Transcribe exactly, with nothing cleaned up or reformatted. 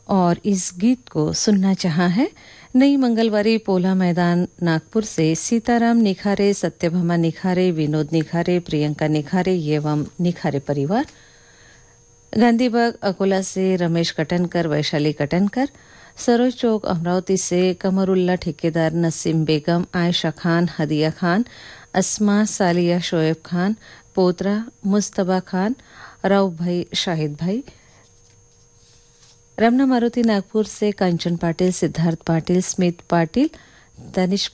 और इस गीत को सुनना चाहा है नई मंगलवारी पोला मैदान नागपुर से सीताराम निखारे, सत्यभामा निखारे, विनोद निखारे, प्रियंका निखारे एवं निखारे परिवार। गांधीबाग अकोला से रमेश कटनकर, वैशाली कटनकर। सरोज चौक अमरावती से कमरुल्ला ठेकेदार, नसीम बेगम, आयशा खान, हदिया खान, अस्मा, सालिया, शोएब खान, पोतरा, मुस्तबा खान, राव भाई, शाहिद भाई। रमना मारुति नागपुर से कंचन पाटिल, सिद्धार्थ पाटिल, स्मित पाटिल, तनिष्क